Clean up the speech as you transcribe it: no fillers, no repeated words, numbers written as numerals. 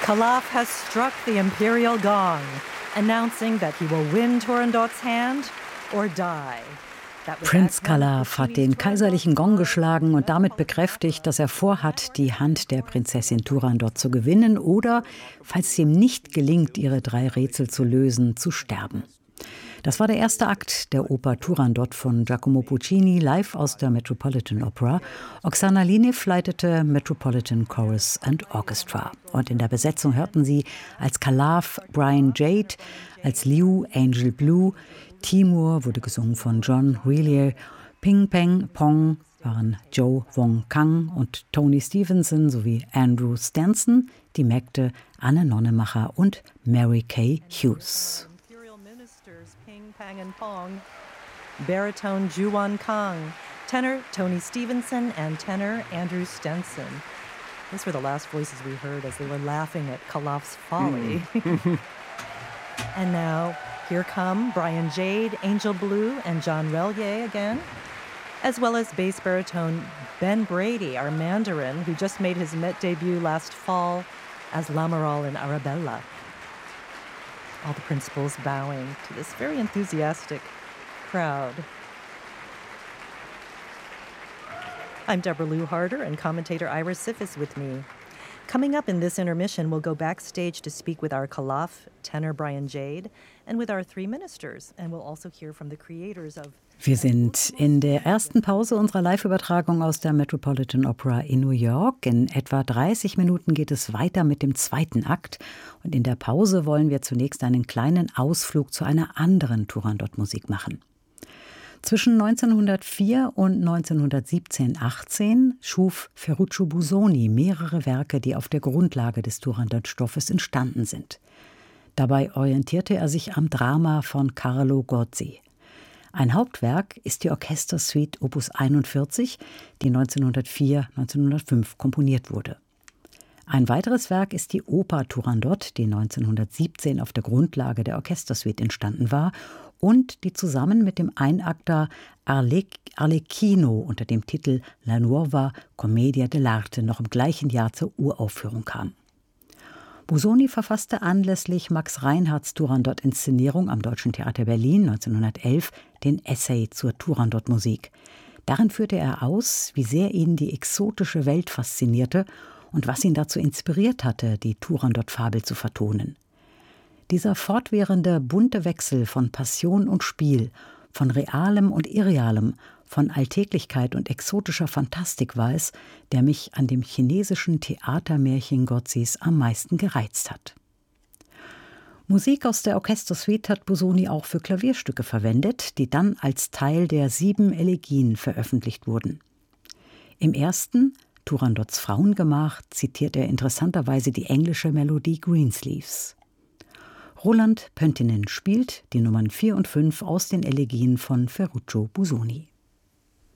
Calaf has struck the imperial gong, announcing that he will win Turandot's hand or die. Prinz Calaf hat den kaiserlichen Gong geschlagen und damit bekräftigt, dass er vorhat, die Hand der Prinzessin Turandot zu gewinnen oder, falls es ihm nicht gelingt, ihre 3 Rätsel zu lösen, zu sterben. Das war der erste Akt der Oper Turandot von Giacomo Puccini, live aus der Metropolitan Opera. Oksana Linev leitete Metropolitan Chorus and Orchestra. Und in der Besetzung hörten Sie als Calaf Brian Jade, als Liu Angel Blue, Timur wurde gesungen von John Relier, Ping Peng Pong waren Joe Wong Kang und Tony Stevenson sowie Andrew Stanson, die Mägde Anne Nonnemacher und Mary Kay Hughes. Ping Pang and Pong, baritone Juwon Kang, tenor Tony Stevenson and tenor Andrew Stenson. These were the last voices we heard as they were laughing at Calaf's folly. And now, here come Brian Jade, Angel Blue, and John Relier again, as well as bass baritone Ben Brady, our Mandarin, who just made his Met debut last fall as Lamoral in Arabella. All the principals bowing to this very enthusiastic crowd. I'm Deborah Lou Harder, and commentator Ira Sif is with me. Coming up in this intermission, we'll go backstage to speak with our Calaf tenor Brian Jade and with our 3 ministers, and we'll also hear from the creators of. Wir sind in der ersten Pause unserer Live-Übertragung aus der Metropolitan Opera in New York. In etwa 30 Minuten geht es weiter mit dem 2. Akt. Und in der Pause wollen wir zunächst einen kleinen Ausflug zu einer anderen Turandot-Musik machen. Zwischen 1904 und 1917/18 schuf Ferruccio Busoni mehrere Werke, die auf der Grundlage des Turandot-Stoffes entstanden sind. Dabei orientierte er sich am Drama von Carlo Gozzi. Ein Hauptwerk ist die Orchestersuite Opus 41, die 1904/1905 komponiert wurde. Ein weiteres Werk ist die Oper Turandot, die 1917 auf der Grundlage der Orchestersuite entstanden war und die zusammen mit dem Einakter Arlecchino unter dem Titel La Nuova Commedia dell'arte noch im gleichen Jahr zur Uraufführung kam. Busoni verfasste anlässlich Max Reinhardts Turandot-Inszenierung am Deutschen Theater Berlin 1911 den Essay zur Turandot-Musik. Darin führte er aus, wie sehr ihn die exotische Welt faszinierte und was ihn dazu inspiriert hatte, die Turandot-Fabel zu vertonen. Dieser fortwährende bunte Wechsel von Passion und Spiel, von Realem und Irrealem, von Alltäglichkeit und exotischer Fantastik war es, der mich an dem chinesischen Theatermärchen Gozzis am meisten gereizt hat. Musik aus der Orchestersuite hat Busoni auch für Klavierstücke verwendet, die dann als Teil der 7 Elegien veröffentlicht wurden. Im ersten, Turandots Frauengemach, zitiert er interessanterweise die englische Melodie Greensleeves. Roland Pöntinen spielt die Nummern 4 und 5 aus den Elegien von Ferruccio Busoni.